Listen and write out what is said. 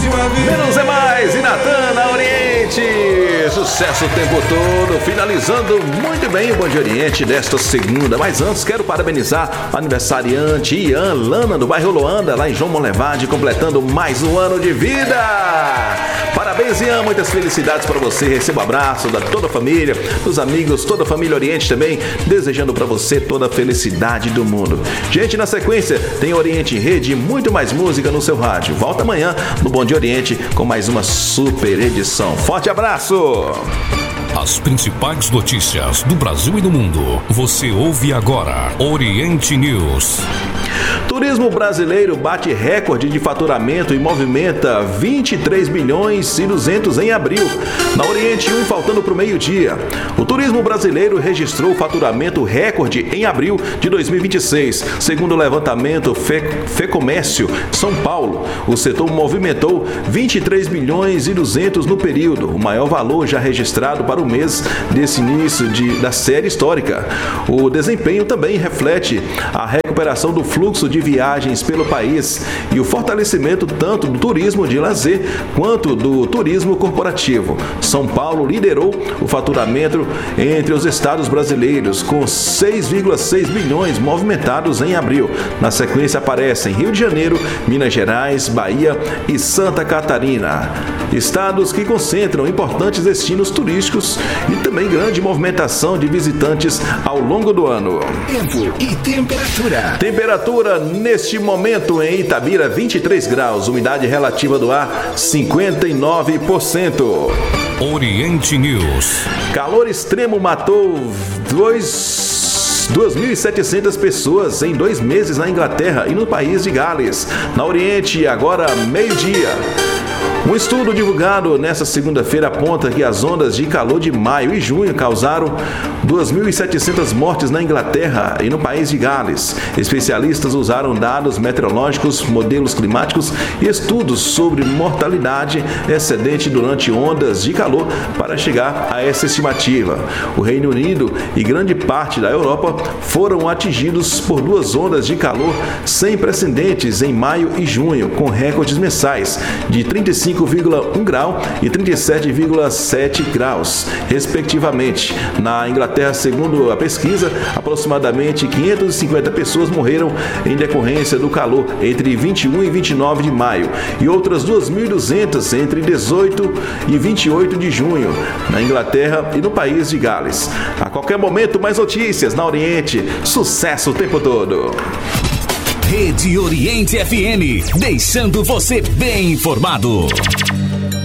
Menos é mais e Natan na Oriente. Sucesso o tempo todo, finalizando muito bem o Bom Dia Oriente desta segunda. Mas antes quero parabenizar o aniversariante Ian Lana do bairro Loanda, lá em João Monlevade, completando mais um ano de vida. Parabéns, Ian, muitas felicidades para você. Receba um abraço da toda a família, dos amigos, toda a família Oriente também, desejando para você toda a felicidade do mundo. Gente, na sequência tem Oriente em Rede e muito mais música no seu rádio. Volta amanhã no Bom Dia Oriente com mais uma super edição. Forte abraço! As principais notícias do Brasil e do mundo. Você ouve agora Oriente News. Turismo brasileiro bate recorde de faturamento e movimenta 23 bilhões e 200 em abril. Na Oriente 1, faltando para o meio-dia. O turismo brasileiro registrou faturamento recorde em abril de 2026. Segundo o levantamento Fecomércio São Paulo, o setor movimentou 23 bilhões e 200 no período, o maior valor já registrado para o mês desse início da série histórica. O desempenho também reflete a recuperação do fluxo de viagens pelo país e o fortalecimento tanto do turismo de lazer quanto do turismo corporativo. São Paulo liderou o faturamento entre os estados brasileiros, com 6,6 bilhões movimentados em abril. Na sequência aparecem Rio de Janeiro, Minas Gerais, Bahia e Santa Catarina. Estados que concentram importantes destinos turísticos e também grande movimentação de visitantes ao longo do ano. Tempo e temperatura. Temperatura neste momento em Itabira, 23 graus. Umidade relativa do ar, 59%. Oriente News. Calor extremo matou 2.700 pessoas em 2 meses na Inglaterra e no país de Gales. Na Oriente, agora meio-dia. Um estudo divulgado nesta segunda-feira aponta que as ondas de calor de maio e junho causaram 2.700 mortes na Inglaterra e no país de Gales. Especialistas usaram dados meteorológicos, modelos climáticos e estudos sobre mortalidade excedente durante ondas de calor para chegar a essa estimativa. O Reino Unido e grande parte da Europa foram atingidos por 2 ondas de calor sem precedentes em maio e junho, com recordes mensais de 35,1 grau e 37,7 graus, respectivamente. Na Inglaterra, segundo a pesquisa, aproximadamente 550 pessoas morreram em decorrência do calor entre 21 e 29 de maio e outras 2.200 entre 18 e 28 de junho, na Inglaterra e no país de Gales. A qualquer momento, mais notícias na Oriente. Sucesso o tempo todo! Rede Oriente FM, deixando você bem informado.